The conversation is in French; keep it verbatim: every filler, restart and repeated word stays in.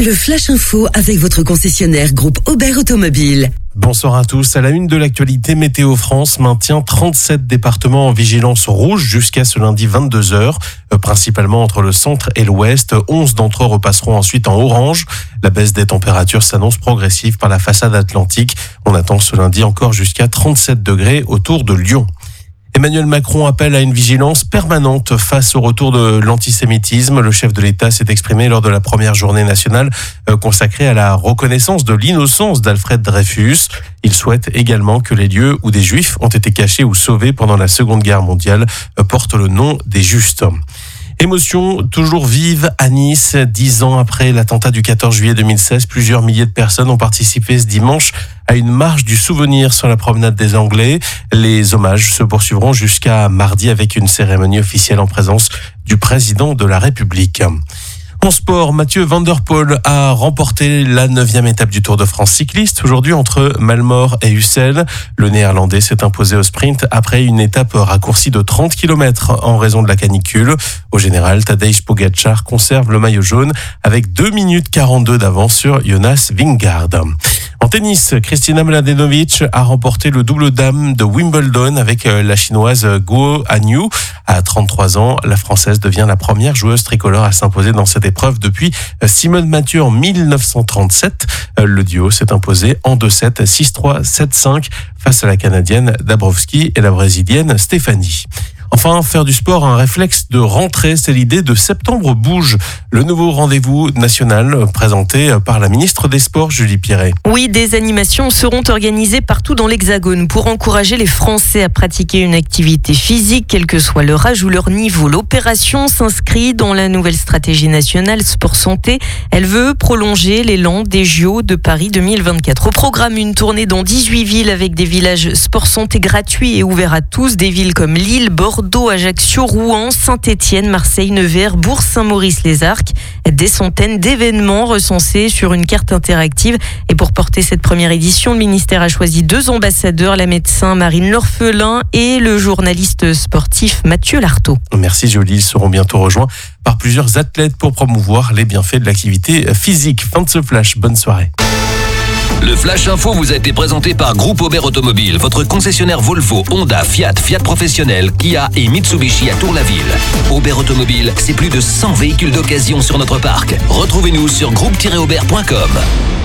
Le Flash Info avec votre concessionnaire groupe Aubert Automobile. Bonsoir à tous. À la une de l'actualité, Météo France maintient trente-sept départements en vigilance rouge jusqu'à ce lundi vingt-deux heures, principalement entre le centre et l'ouest. onze d'entre eux repasseront ensuite en orange. La baisse des températures s'annonce progressive par la façade atlantique. On attend ce lundi encore jusqu'à trente-sept degrés autour de Lyon. Emmanuel Macron appelle à une vigilance permanente face au retour de l'antisémitisme. Le chef de l'État s'est exprimé lors de la première journée nationale consacrée à la reconnaissance de l'innocence d'Alfred Dreyfus. Il souhaite également que les lieux où des Juifs ont été cachés ou sauvés pendant la Seconde Guerre mondiale portent le nom des justes. Émotion toujours vive à Nice. Dix ans après l'attentat du quatorze juillet deux mille seize, plusieurs milliers de personnes ont participé ce dimanche à une marche du souvenir sur la promenade des Anglais. Les hommages se poursuivront jusqu'à mardi avec une cérémonie officielle en présence du président de la République. En sport, Mathieu Van Der Poel a remporté la neuvième étape du Tour de France cycliste. Aujourd'hui, entre Malmort et Ussel, le Néerlandais s'est imposé au sprint après une étape raccourcie de trente kilomètres en raison de la canicule. Au général, Tadej Pogačar conserve le maillot jaune avec deux minutes quarante-deux d'avance sur Jonas Vingegaard. En tennis, Kristina Mladenovic a remporté le double dame de Wimbledon avec la chinoise Guo Hanyu. À trente-trois ans, la française devient la première joueuse tricolore à s'imposer dans cette épreuve depuis Simone Mathieu en mille neuf cent trente-sept. Le duo s'est imposé en deux sept, six trois, sept cinq face à la Canadienne Dabrowski et la Brésilienne Stefani. Enfin, faire du sport un réflexe de rentrée, c'est l'idée de Septembre Bouge, le nouveau rendez-vous national présenté par la ministre des Sports, Julie Piret. Oui, des animations seront organisées partout dans l'Hexagone pour encourager les Français à pratiquer une activité physique, quel que soit leur âge ou leur niveau. L'opération s'inscrit dans la nouvelle stratégie nationale Sport Santé. Elle veut prolonger l'élan des J O de Paris deux mille vingt-quatre. Au programme, une tournée dans dix-huit villes avec des villages Sport Santé gratuits et ouverts à tous. Des villes comme Lille, Bordeaux, Bordeaux, Ajaccio, Rouen, Saint-Étienne, Marseille, Nevers, Bourg, Saint-Maurice-les-Arcs. Des centaines d'événements recensés sur une carte interactive. Et pour porter cette première édition, le ministère a choisi deux ambassadeurs, la médecin Marine L'Orphelin et le journaliste sportif Mathieu Lartaud. Merci Jolie, ils seront bientôt rejoints par plusieurs athlètes pour promouvoir les bienfaits de l'activité physique. Fin de ce flash, bonne soirée. Le Flash Info vous a été présenté par Groupe Aubert Automobile, votre concessionnaire Volvo, Honda, Fiat, Fiat Professionnel, Kia et Mitsubishi à Tour-la-Ville. Aubert Automobile, c'est plus de cent véhicules d'occasion sur notre parc. Retrouvez-nous sur groupe tiret aubert point com.